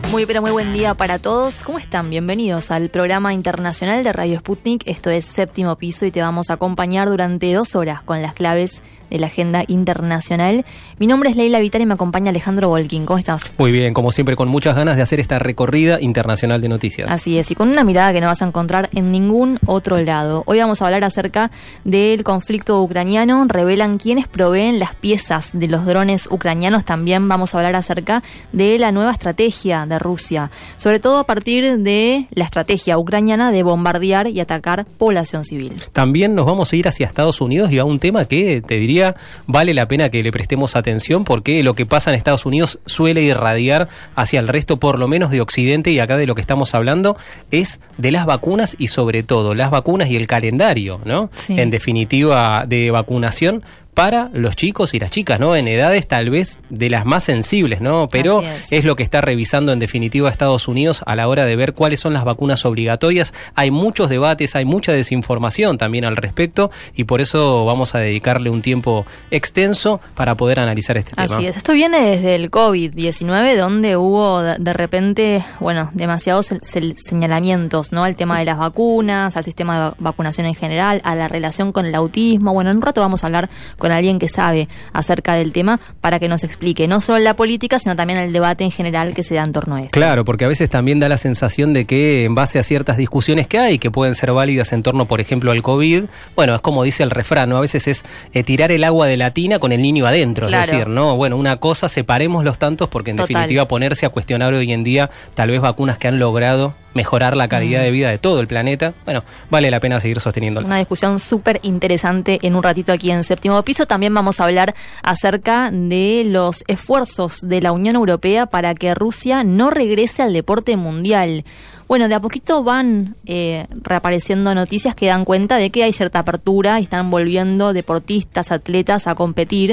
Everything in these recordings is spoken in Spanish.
Muy buen día para todos. ¿Cómo están? Bienvenidos al programa internacional de Radio Sputnik. Esto es Séptimo Piso y te vamos a acompañar durante 2 horas con las claves de la agenda internacional. Mi nombre es Leila Vital y me acompaña Alejandro Volkin. ¿Cómo estás? Muy bien, como siempre, con muchas ganas de hacer esta recorrida internacional de noticias. Así es, y con una mirada que no vas a encontrar en ningún otro lado. Hoy vamos a hablar acerca del conflicto ucraniano. Revelan quiénes proveen las piezas de los drones ucranianos. También vamos a hablar acerca de la nueva estrategia de Rusia, sobre todo a partir de la estrategia ucraniana de bombardear y atacar población civil. También nos vamos a ir hacia Estados Unidos y a un tema que te diría vale la pena que le prestemos atención, porque lo que pasa en Estados Unidos suele irradiar hacia el resto, por lo menos de Occidente, y acá de lo que estamos hablando es de las vacunas y sobre todo las vacunas y el calendario, ¿no? Sí. En definitiva, de vacunación para los chicos y las chicas, ¿no? En edades tal vez de las más sensibles, ¿no? Pero es lo que está revisando en definitiva Estados Unidos a la hora de ver cuáles son las vacunas obligatorias. Hay muchos debates, hay mucha desinformación también al respecto, y por eso vamos a dedicarle un tiempo extenso para poder analizar este tema. Así es, esto viene desde el COVID-19, donde hubo de repente, demasiados señalamientos, ¿no? Al tema de las vacunas, al sistema de vacunación en general, a la relación con el autismo. Bueno, en un rato vamos a hablar con alguien que sabe acerca del tema para que nos explique no solo la política, sino también el debate en general que se da en torno a esto. Claro, porque a veces también da la sensación de que en base a ciertas discusiones que hay, que pueden ser válidas en torno, por ejemplo, al COVID, bueno, es como dice el refrán, ¿no? A veces es tirar el agua de la tina con el niño adentro, claro. Es decir, ¿no? Bueno, una cosa, separemos los tantos, porque en definitiva ponerse a cuestionar hoy en día tal vez vacunas que han logrado mejorar la calidad de vida de todo el planeta, bueno, vale la pena seguir sosteniéndolas. Una discusión súper interesante en un ratito aquí en Séptimo Piso. También vamos a hablar acerca de los esfuerzos de la Unión Europea para que Rusia no regrese al deporte mundial. Bueno, de a poquito van reapareciendo noticias que dan cuenta de que hay cierta apertura y están volviendo deportistas, atletas a competir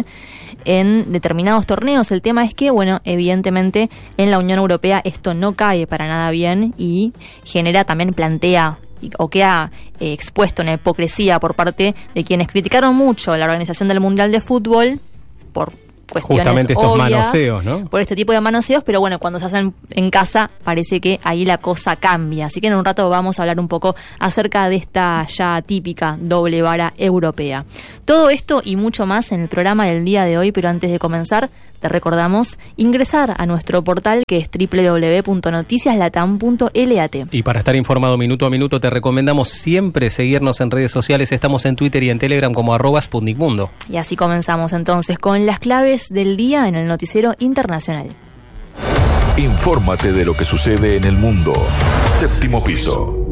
en determinados torneos. El tema es que, evidentemente en la Unión Europea esto no cae para nada bien y plantea o queda expuesto en la hipocresía por parte de quienes criticaron mucho la organización del Mundial de Fútbol por cuestiones justamente estos obvias, manoseos, ¿no? Por este tipo de manoseos, pero cuando se hacen en casa parece que ahí la cosa cambia. Así que en un rato vamos a hablar un poco acerca de esta ya típica doble vara europea. Todo esto y mucho más en el programa del día de hoy, pero antes de comenzar, te recordamos ingresar a nuestro portal que es www.noticiaslatam.lat. Y para estar informado minuto a minuto te recomendamos siempre seguirnos en redes sociales. Estamos en Twitter y en Telegram como @SputnikMundo. Y así comenzamos entonces con las claves del día en el noticiero internacional. Infórmate de lo que sucede en el mundo. Séptimo Piso.